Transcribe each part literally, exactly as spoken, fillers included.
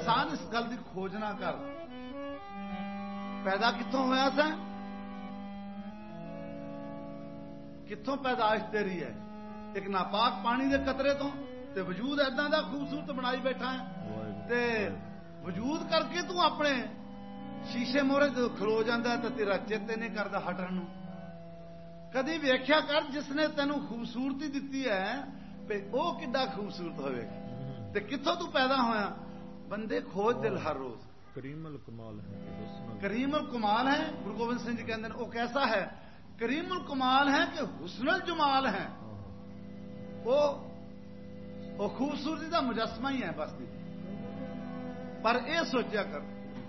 इंसान इस गल की खोज ना कर, पैदा कित्थों होया सा, कित्थों पैदाइश तेरी है? एक नापाक पानी के कतरे तो ते वजूद ऐदा दा खूबसूरत बनाई बैठा है, ते वजूद करके तू अपने शीशे मोहरे जो खलो जाता है तो तेरा चेते नहीं करता हटन नूं। कदी वेख्या कर जिसने तेनू खूबसूरती दिती है भी वो किड्डा खूबसूरत होवेगा, ते कित्थों तू पैदा होया? बंदे खोज दिल हर रोज। करीमुल कमाल है, करीमुल कमाल है। गुरु गोबिंद सिंह जी कहते हैं वो कैसा है? करीमुल कमाल है कि हुस्नुल जमाल है। वो वो खूबसूरती का मुजस्मा ही है बस दी। पर यह सोचा कर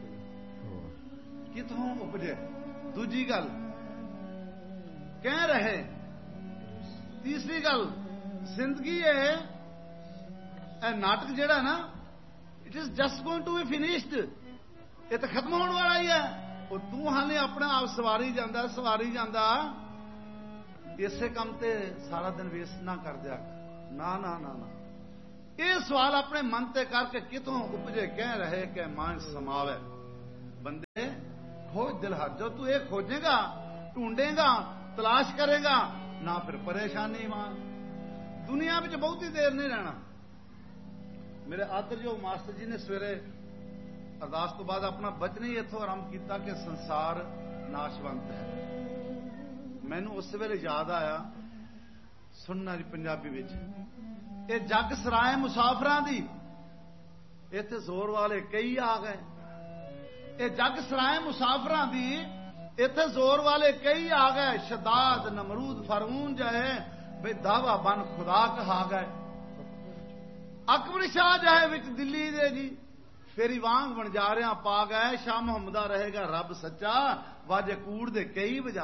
कितों उपजे। दूजी गल कह रहे, तीसरी गल जिंदगी है नाटक जेड़ा ना, it is just going to be finished, ये तो खत्म होने वाला ही है। वो तू हाले अपना आप सवारी जाता सवारी जाता, इसे काम ते सारा दिन वेस्ट ना कर दिया। ना ना ना ना ये सवाल अपने मन ते करके कितों उपजे कह रहे कि मान समावे। बंदे खोज दिल हर, जो तू ये खोजेगा, ढूंढेगा, तलाश करेगा ना, फिर परेशानी मान। दुनिया में बहुत ही देर नहीं रहना। मेरे आदर जो मास्टर जी ने सवेरे अरदास तो बाद अपना बचन ही इथों आरंभ किया कि संसार नाशवंत है। मैनू उस वेले याद आया सुनना जी पंजाबी विच, ये जग सराय मुसाफरां दी, इत्थे जोर वाले कई आ गए। ये जग सराय मुसाफरां दी, इत्थे जोर वाले कई आ गए। शदाद नमरूद फरऊन जाए बे दावा बन खुदा कहा गए। अकबर शाह जाए विच दिल्ली दे जी, फेरी वांग बन जा रहा पा गए। शाह मुहम्मदा रहेगा रब सच्चा, वाजे कूड़ दे कई बजा।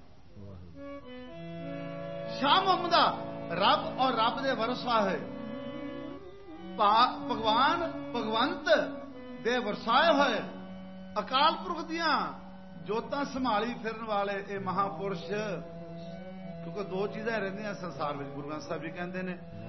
शाह मुहम्मदा रब और रब दे वरसा है, भगवान भगवंत दे वरसाए हुए अकाल पुरख दियां जोतां संभाली फिरन वाले ये महापुरुष। क्योंकि दो चीज़ां रहिंदियां संसार में, गुरु ग्रंथ साहिब जी कहते हैं